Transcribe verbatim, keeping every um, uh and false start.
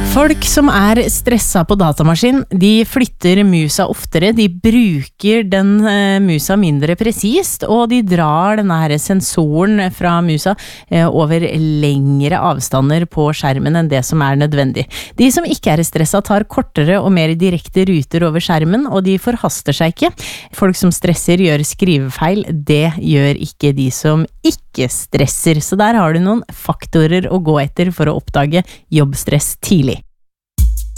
Folk som er stressa på datamaskin, de flytter musa oftere, de bruker den uh, musa mindre presist, og de drar denne her sensoren fra musa uh, over lengre avstander på skjermen enn det som er nødvendig. De som ikke er stressa tar kortere og mer direkte ruter over skjermen, og de forhaster seg ikke. Folk som stresser gjør skrivefeil, det gjør ikke de som ikke stresser. Så der har du noen faktorer å gå etter for å oppdage jobbstress tidlig.